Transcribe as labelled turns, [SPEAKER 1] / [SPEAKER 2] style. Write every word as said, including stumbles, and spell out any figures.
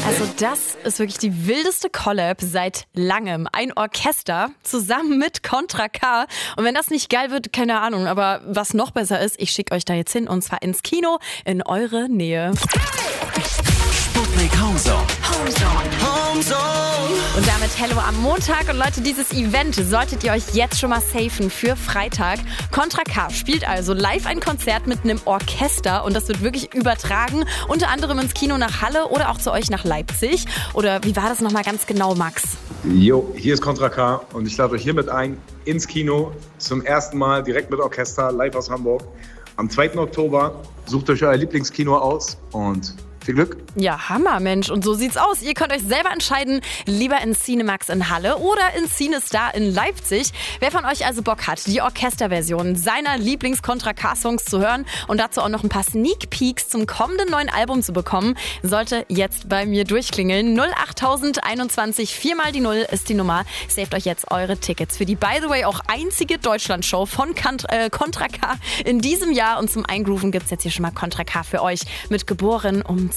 [SPEAKER 1] Also das ist wirklich die wildeste Collab seit langem. Ein Orchester zusammen mit Contra K. Und wenn das nicht geil wird, keine Ahnung. Aber was noch besser ist, ich schicke euch da jetzt hin und zwar ins Kino in eure Nähe.
[SPEAKER 2] Sputnik Homezone.
[SPEAKER 3] Homezone. Homezone.
[SPEAKER 1] Und damit Hello am Montag. Und Leute, dieses Event solltet ihr euch jetzt schon mal safen für Freitag. Contra K spielt also live ein Konzert mit einem Orchester und das wird wirklich übertragen. Unter anderem ins Kino nach Halle oder auch zu euch nach Leipzig. Oder wie war das nochmal ganz genau, Max?
[SPEAKER 4] Jo, hier ist Contra K und ich lade euch hiermit ein ins Kino zum ersten Mal direkt mit Orchester live aus Hamburg. Am zweiten Oktober sucht euch euer Lieblingskino aus und viel Glück.
[SPEAKER 1] Ja, Hammer, Mensch. Und so sieht's aus. Ihr könnt euch selber entscheiden, lieber in Cinemax in Halle oder in Cinestar in Leipzig. Wer von euch also Bock hat, die Orchesterversion seiner Lieblings-Contra K-Songs zu hören und dazu auch noch ein paar Sneak Peeks zum kommenden neuen Album zu bekommen, sollte jetzt bei mir durchklingeln. null acht einundzwanzig, vier mal die null ist die Nummer. Saved euch jetzt eure Tickets für die, by the way, auch einzige Deutschland-Show von Kant, äh, Contra K in diesem Jahr. Und zum Eingrooven gibt's jetzt hier schon mal Contra K für euch mit Geboren um